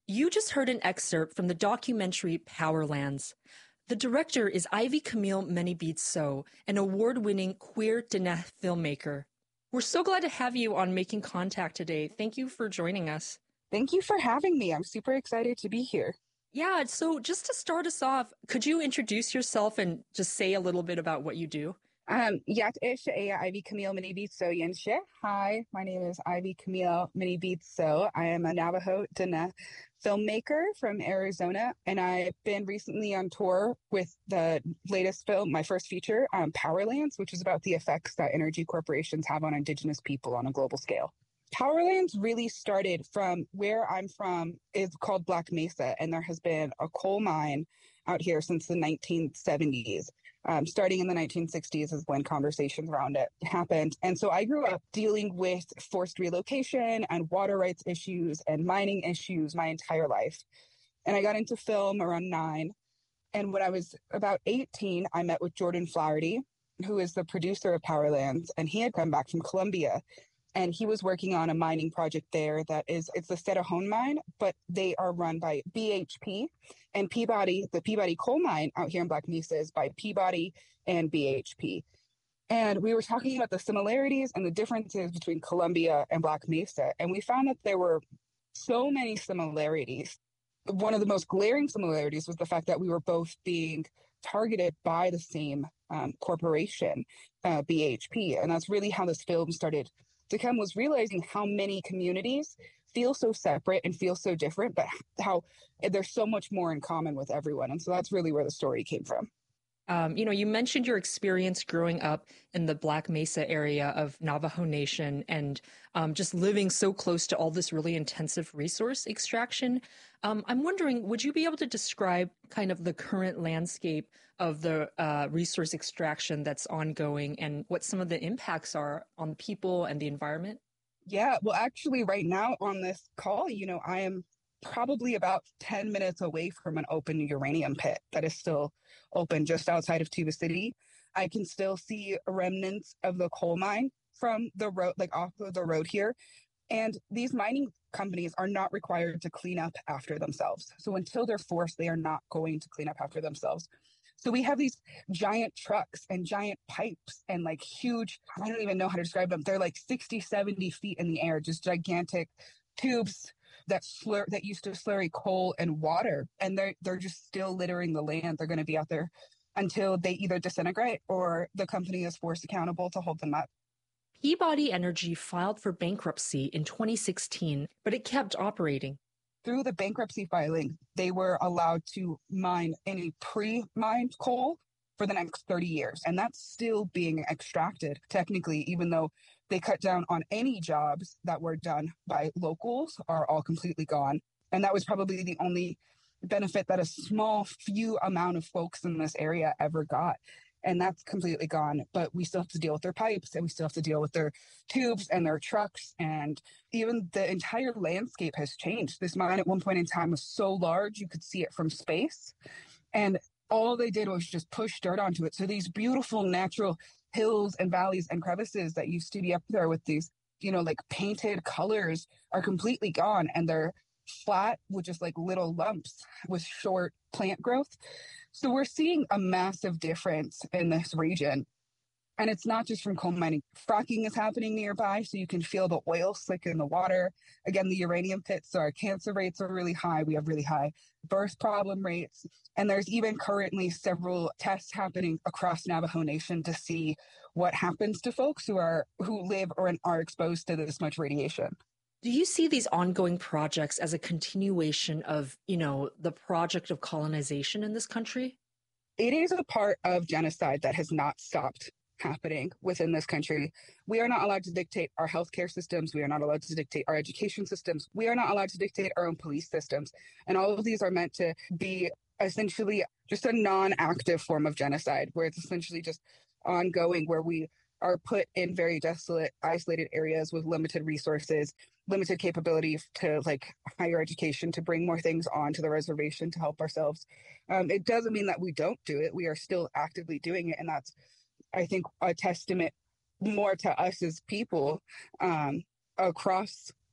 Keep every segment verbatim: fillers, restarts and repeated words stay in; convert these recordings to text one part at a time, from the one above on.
You just heard an excerpt from the documentary Powerlands. The director is Ivy Camille Menibitso, an award-winning queer Diné filmmaker. We're so glad to have you on Making Contact today. Thank you for joining us. Thank you for having me. I'm super excited to be here. Yeah, so just to start us off, could you introduce yourself and just say a little bit about what you do? Um, Yat ish aya Ivy Camille Menibitso Yenshe. Hi, my name is Ivy Camille Menibitso. I am a Navajo Diné filmmaker from Arizona, and I've been recently on tour with the latest film, my first feature, um, Powerlands, which is about the effects that energy corporations have on Indigenous people on a global scale. Powerlands really started from where I'm from. It's called Black Mesa, and there has been a coal mine out here since the nineteen seventies. Um, starting in the nineteen sixties is when conversations around it happened. And so I grew up dealing with forced relocation and water rights issues and mining issues my entire life. And I got into film around nine. And when I was about eighteen, I met with Jordan Flaherty, who is the producer of Powerlands, and he had come back from Colombia. And he was working on a mining project there that is, it's the Cerrejón mine, but they are run by B H P and Peabody. The Peabody coal mine out here in Black Mesa is by Peabody and B H P. And we were talking about the similarities and the differences between Colombia and Black Mesa. And we found that there were so many similarities. One of the most glaring similarities was the fact that we were both being targeted by the same um, corporation, uh, B H P. And that's really how this film started to come, was realizing how many communities feel so separate and feel so different, but how there's so much more in common with everyone. And so that's really where the story came from. Um, you know, you mentioned your experience growing up in the Black Mesa area of Navajo Nation and um, just living so close to all this really intensive resource extraction. Um, I'm wondering, would you be able to describe kind of the current landscape of the uh, resource extraction that's ongoing and what some of the impacts are on the people and the environment? Yeah, well, actually, right now on this call, you know, I am probably about ten minutes away from an open uranium pit that is still open just outside of Tuba City. I can still see remnants of the coal mine from the road, like off of the road here. And these mining companies are not required to clean up after themselves. So until they're forced, they are not going to clean up after themselves. So we have these giant trucks and giant pipes and like huge, I don't even know how to describe them. They're like sixty, seventy feet in the air, just gigantic tubes that slur that used to slurry coal and water. And they're they're just still littering the land. They're going to be out there until they either disintegrate or the company is forced accountable to hold them up. Peabody Energy filed for bankruptcy in twenty sixteen, but it kept operating. Through the bankruptcy filing, they were allowed to mine any pre-mined coal for the next thirty years. And that's still being extracted, technically, even though they cut down on any jobs that were done by locals are all completely gone. And that was probably the only benefit that a small few amount of folks in this area ever got. And that's completely gone. But we still have to deal with their pipes, and we still have to deal with their tubes and their trucks. And even the entire landscape has changed. This mine at one point in time was so large, you could see it from space. And all they did was just push dirt onto it. So these beautiful natural hills and valleys and crevices that used to be up there with these, you know, like painted colors are completely gone. And they're flat with just like little lumps with short plant growth. So we're seeing a massive difference in this region. And it's not just from coal mining. Fracking is happening nearby, so you can feel the oil slick in the water. Again, the uranium pits, so our cancer rates are really high. We have really high birth problem rates. And there's even currently several tests happening across Navajo Nation to see what happens to folks who are who live or are exposed to this much radiation. Do you see these ongoing projects as a continuation of, you know, the project of colonization in this country? It is a part of genocide that has not stopped happening within this country. We are not allowed to dictate our healthcare systems. We are not allowed to dictate our education systems. We are not allowed to dictate our own police systems. And all of these are meant to be essentially just a non-active form of genocide, where it's essentially just ongoing, where we are put in very desolate, isolated areas with limited resources, limited capability to like higher education, to bring more things onto the reservation to help ourselves. Um, it doesn't mean that we don't do it. We are still actively doing it. And that's, I think, a testament more to us as people um, across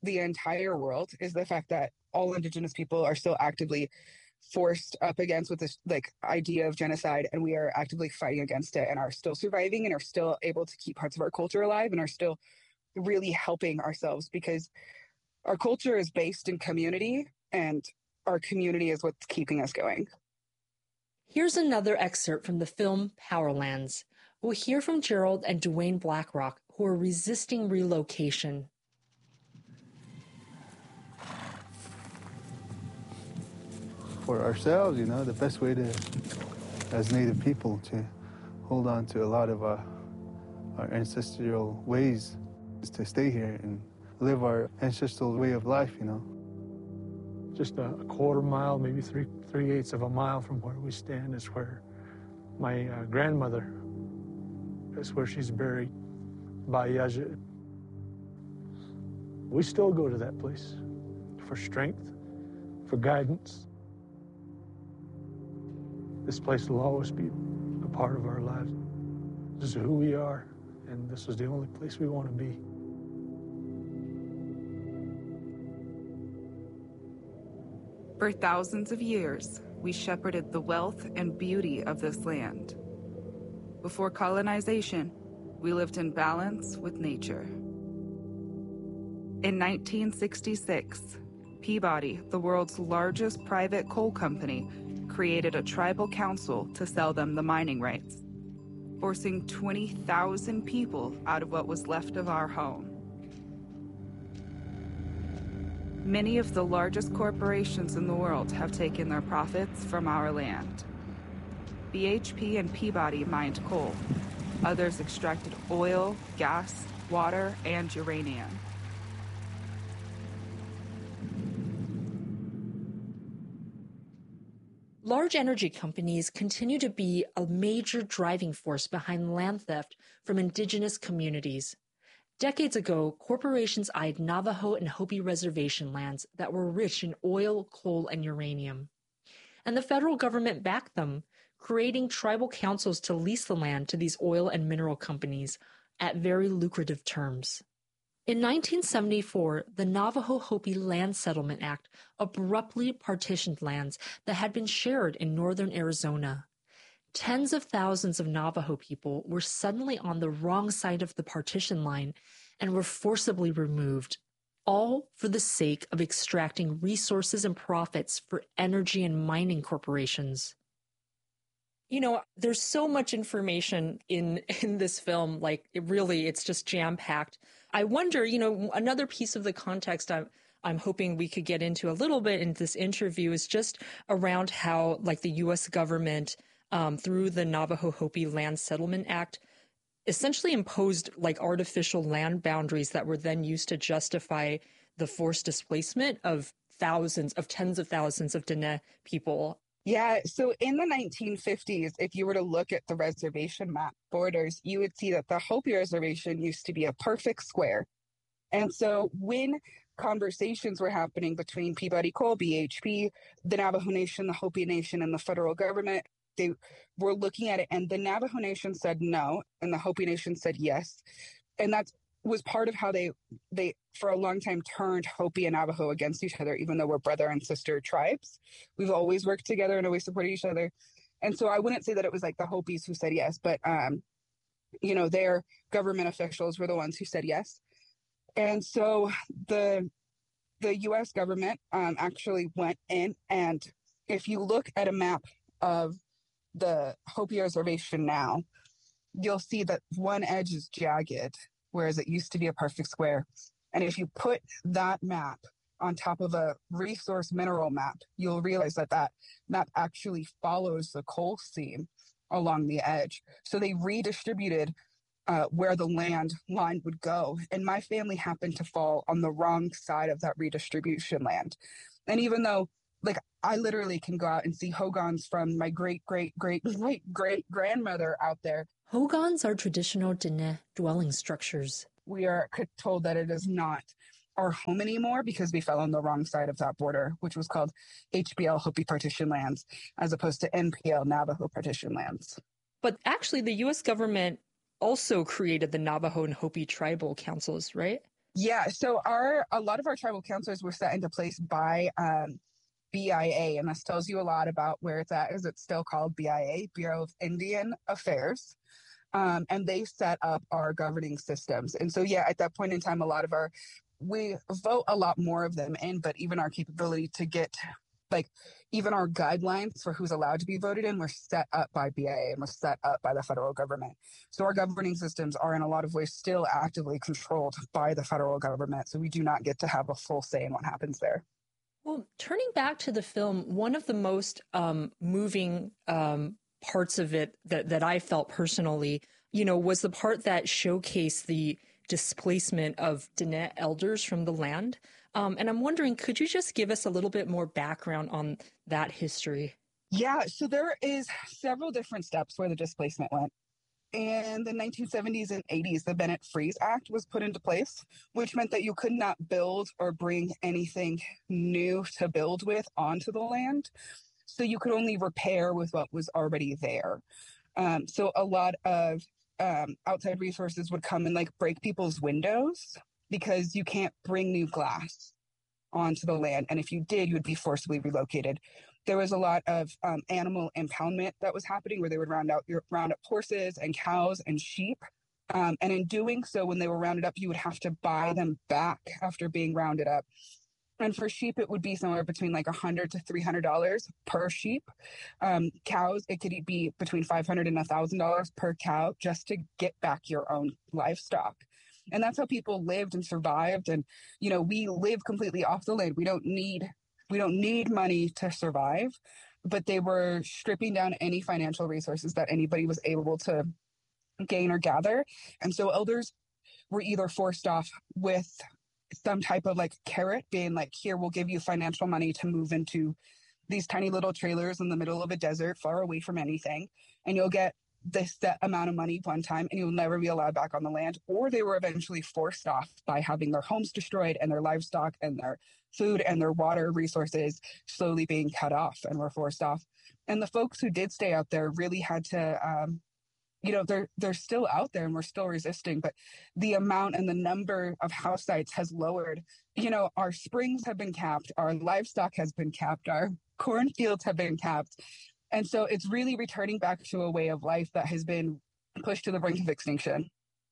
the entire world is the fact that all Indigenous people are still actively forced up against with this like idea of genocide, and we are actively fighting against it and are still surviving and are still able to keep parts of our culture alive and are still really helping ourselves, because our culture is based in community and our community is what's keeping us going. Here's another excerpt from the film Powerlands. We'll hear from Gerald and Dwayne Blackrock, who are resisting relocation. For ourselves, you know, the best way to, as Native people, to hold on to a lot of uh, our ancestral ways is to stay here and live our ancestral way of life, you know. Just a, a quarter mile, maybe three, three-eighths of a mile from where we stand is where my uh, grandmother, is where she's buried, by Yaja. We still go to that place for strength, for guidance. This place will always be a part of our lives. This is who we are, and this is the only place we want to be. For thousands of years, we shepherded the wealth and beauty of this land. Before colonization, we lived in balance with nature. In nineteen sixty-six, Peabody, the world's largest private coal company, created a tribal council to sell them the mining rights, forcing twenty thousand people out of what was left of our home. Many of the largest corporations in the world have taken their profits from our land. B H P and Peabody mined coal. Others extracted oil, gas, water, and uranium. Large energy companies continue to be a major driving force behind land theft from indigenous communities. Decades ago, corporations eyed Navajo and Hopi reservation lands that were rich in oil, coal, and uranium. And the federal government backed them, creating tribal councils to lease the land to these oil and mineral companies at very lucrative terms. In nineteen seventy-four, the Navajo-Hopi Land Settlement Act abruptly partitioned lands that had been shared in northern Arizona. Tens of thousands of Navajo people were suddenly on the wrong side of the partition line and were forcibly removed, all for the sake of extracting resources and profits for energy and mining corporations. You know, there's so much information in, in this film, like it really, it's just jam-packed. I wonder, you know, another piece of the context I'm, I'm hoping we could get into a little bit in this interview is just around how, like, the U S government Um, through the Navajo-Hopi Land Settlement Act, essentially imposed like artificial land boundaries that were then used to justify the forced displacement of thousands, of tens of thousands of Dene people. Yeah, so in the nineteen fifties, if you were to look at the reservation map borders, you would see that the Hopi Reservation used to be a perfect square. And so when conversations were happening between Peabody Coal, B H P, the Navajo Nation, the Hopi Nation, and the federal government, they were looking at it, and the Navajo Nation said no, and the Hopi Nation said yes. And that was part of how they, they for a long time, turned Hopi and Navajo against each other, even though we're brother and sister tribes. We've always worked together and always supported each other. And so I wouldn't say that it was like the Hopis who said yes, but, um, you know, their government officials were the ones who said yes. And so the the U S government um, actually went in, and if you look at a map of the Hopi Reservation now, you'll see that one edge is jagged, whereas it used to be a perfect square. And if you put that map on top of a resource mineral map, you'll realize that that map actually follows the coal seam along the edge. So they redistributed uh, where the land line would go. And my family happened to fall on the wrong side of that redistribution land. And even though, like, I literally can go out and see hogans from my great, great, great, great, great grandmother out there. Hogans are traditional Dene dwelling structures. We are told that it is not our home anymore because we fell on the wrong side of that border, which was called H B L Hopi Partition Lands, as opposed to N P L Navajo Partition Lands. But actually, the U S government also created the Navajo and Hopi tribal councils, right? Yeah, so our a lot of our tribal councils were set into place by um, B I A, and this tells you a lot about where it's at. Is it's still called B I A, Bureau of Indian Affairs, um, and they set up our governing systems. And so, yeah, at that point in time, a lot of our we vote a lot more of them in, but even our capability to get like even our guidelines for who's allowed to be voted in were set up by B I A and were set up by the federal government. So our governing systems are in a lot of ways still actively controlled by the federal government. So we do not get to have a full say in what happens there. Well, turning back to the film, one of the most um, moving um, parts of it that, that I felt personally, you know, was the part that showcased the displacement of Diné elders from the land. Um, and I'm wondering, could you just give us a little bit more background on that history? Yeah, so there is several different steps where the displacement went. In the nineteen seventies and eighties, the Bennett-Freeze Act was put into place, which meant that you could not build or bring anything new to build with onto the land. So you could only repair with what was already there. Um, so a lot of um, outside resources would come and like break people's windows because you can't bring new glass onto the land. And if you did, you would be forcibly relocated. There was a lot of um, animal impoundment that was happening where they would round out round up horses and cows and sheep. Um, and in doing so, when they were rounded up, you would have to buy them back after being rounded up. And for sheep, it would be somewhere between like one hundred to three hundred dollars per sheep. Um, cows, it could be between five hundred and one thousand dollars per cow just to get back your own livestock. And that's how people lived and survived. And, you know, we live completely off the land. We don't need we don't need money to survive, but they were stripping down any financial resources that anybody was able to gain or gather. And so elders were either forced off with some type of like carrot being like, here, we'll give you financial money to move into these tiny little trailers in the middle of a desert, far away from anything. And you'll get this set amount of money one time and you'll never be allowed back on the land. Or they were eventually forced off by having their homes destroyed and their livestock and their food and their water resources slowly being cut off and were forced off. And the folks who did stay out there really had to, um, you know, they're they're still out there and we're still resisting, but the amount and the number of house sites has lowered. You know, our springs have been capped, our livestock has been capped, our cornfields have been capped. And so it's really returning back to a way of life that has been pushed to the brink of extinction.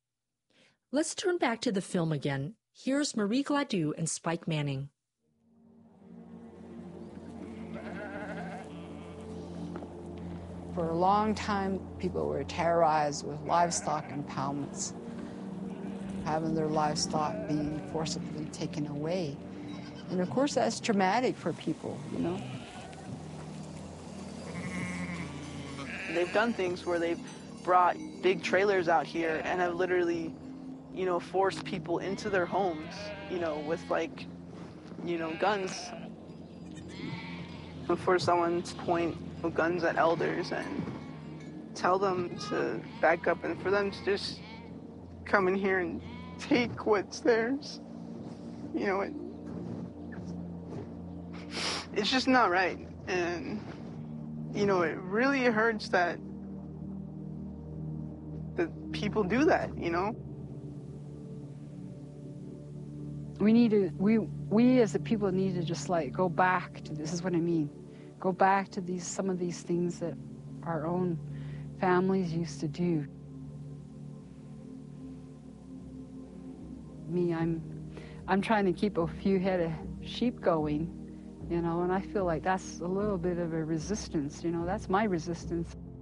Let's turn back to the film again. Here's Marie Gladue and Spike Manning. For a long time, people were terrorized with livestock impoundments, having their livestock being forcibly taken away. And of course, that's traumatic for people, you know. They've done things where they've brought big trailers out here and have literally, you know, forced people into their homes, you know, with like, you know, guns. Before someone's point guns at elders and tell them to back up and for them to just come in here and take what's theirs. You know, it, it's just not right. And, you know, it really hurts that that people do that, you know? We need to, we, we as the people need to just like go back to, this is what I mean. Go back to these some of these things that our own families used to do. Me, I'm I'm trying to keep a few head of sheep going, you know, and I feel like that's a little bit of a resistance, you know, that's my resistance.